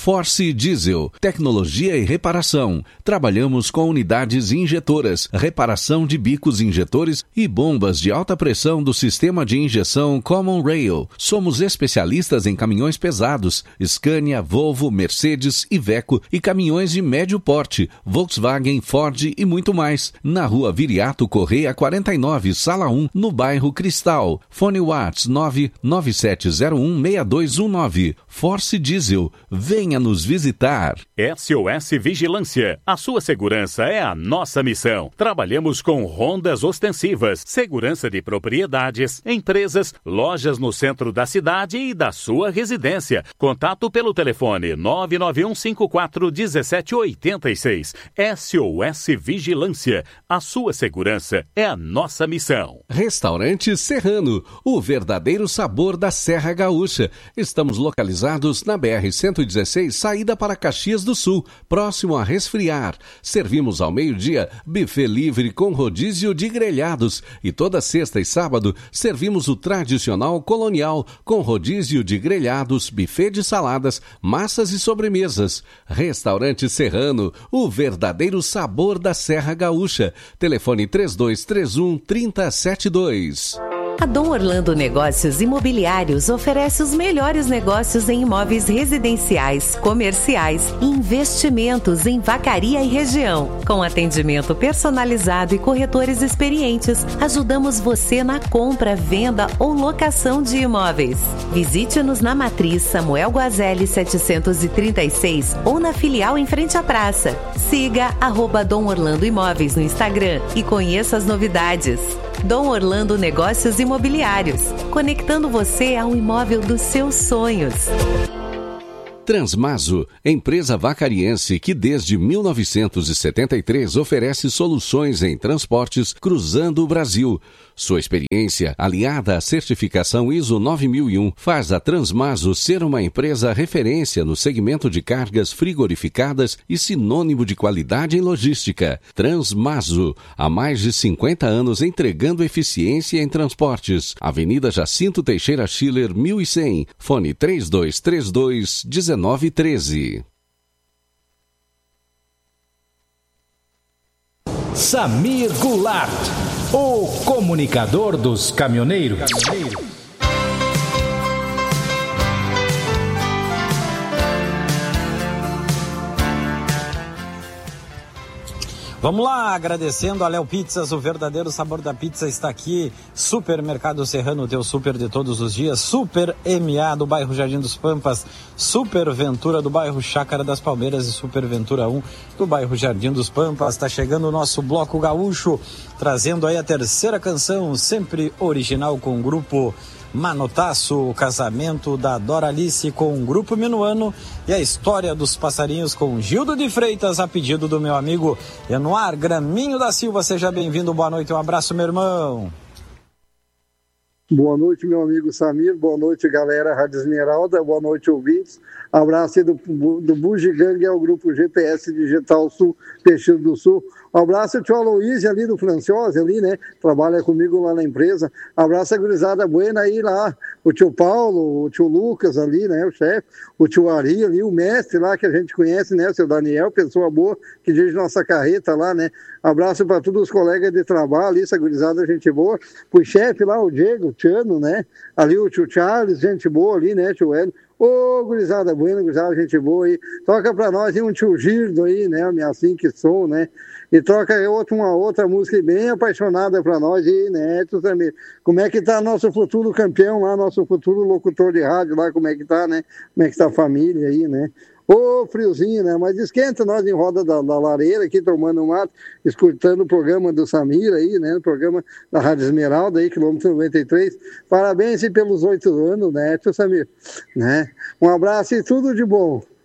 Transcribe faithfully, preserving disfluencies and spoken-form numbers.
Force Diesel, tecnologia e reparação. Trabalhamos com unidades injetoras, reparação de bicos injetores e bombas de alta pressão do sistema de injeção Common Rail. Somos especialistas em caminhões pesados, Scania, Volvo, Mercedes, Iveco e caminhões de médio porte, Volkswagen, Ford e muito mais. Na rua Viriato Correia quarenta e nove, sala um, no bairro Cristal. Fone WhatsApp nove nove sete zero um seis dois um nove. Force Diesel, venha nos visitar. S O S Vigilância, a sua segurança é a nossa missão. Trabalhamos com rondas ostensivas, segurança de propriedades, empresas, lojas no centro da cidade e da sua residência. Contato pelo telefone nove nove um cinco quatro um sete oito seis. S O S Vigilância, a sua segurança é a nossa missão. Restaurante Serrano, o verdadeiro sabor da Serra Gaúcha. Estamos localizados na B R cento e dezesseis, saída para Caxias do Sul, próximo a Resfriar. Servimos ao meio-dia buffet livre com rodízio de grelhados e toda sexta e sábado servimos o tradicional colonial com rodízio de grelhados, buffet de saladas, massas e sobremesas. Restaurante Serrano, o verdadeiro sabor da Serra Gaúcha. Telefone três dois três um, três zero sete dois. A Dom Orlando Negócios Imobiliários oferece os melhores negócios em imóveis residenciais, comerciais e investimentos em Vacaria e região. Com atendimento personalizado e corretores experientes, ajudamos você na compra, venda ou locação de imóveis. Visite-nos na Matriz Samuel Guazelli setecentos e trinta e seis ou na filial em frente à praça. Siga arroba Dom Orlando Imóveis no Instagram e conheça as novidades. Dom Orlando Negócios Imobiliários, conectando você ao imóvel dos seus sonhos. Transmaso, empresa vacariense que desde mil novecentos e setenta e três oferece soluções em transportes cruzando o Brasil. Sua experiência, aliada à certificação I S O nove mil e um, faz a Transmaso ser uma empresa referência no segmento de cargas frigorificadas e sinônimo de qualidade em logística. Transmaso, há mais de cinquenta anos entregando eficiência em transportes. Avenida Jacinto Teixeira Schiller, mil e cem, fone três dois três dois, um nove um três. Samir Goulart, o comunicador dos caminhoneiros. Vamos lá, agradecendo a Léo Pizzas, o verdadeiro sabor da pizza está aqui. Supermercado Serrano, teu super de todos os dias. Super M A do bairro Jardim dos Pampas. Super Ventura do bairro Chácara das Palmeiras e Super Ventura um do bairro Jardim dos Pampas. Está chegando o nosso bloco gaúcho, trazendo aí a terceira canção, sempre original com o grupo Manotaço, o casamento da Doralice com o Grupo Minuano e a história dos passarinhos com Gildo de Freitas, a pedido do meu amigo Enoar Graminho da Silva. Seja bem-vindo, boa noite, um abraço, meu irmão. Boa noite, meu amigo Samir, boa noite, galera Rádio Esmeralda, boa noite, ouvintes. Abraço aí do, do Bugigangue ao Grupo G P S Digital Sul, Peixeiro do Sul. Um abraço ao tio Aloysio ali do Franciose, ali, né? Trabalha comigo lá na empresa. Abraço a gurizada buena aí lá. O tio Paulo, o tio Lucas ali, né? O chefe. O tio Ari ali, o mestre lá que a gente conhece, né? O seu Daniel, pessoa boa, que dirige nossa carreta lá, né? Abraço para todos os colegas de trabalho ali, essa gurizada, gente boa. Pro chefe lá, o Diego, o Tiano, né? Ali o tio Charles, gente boa ali, né? Tio Hélio. Ô, gurizada buena, gurizada, gente boa aí. Toca pra nós aí um tio Girdo aí, né? Assim que sou, né? E troca outra, uma outra música bem apaixonada pra nós aí, né? Como é que tá nosso futuro campeão lá, nosso futuro locutor de rádio lá, como é que tá, né? Como é que tá a família aí, né? Ô, friozinho, né? Mas esquenta nós em roda da, da lareira aqui, tomando um mato, escutando o programa do Samir aí, né? O programa da Rádio Esmeralda aí, quilômetro noventa e três. Parabéns aí pelos oito anos, né, tio Samir? Né? Um abraço e tudo de bom.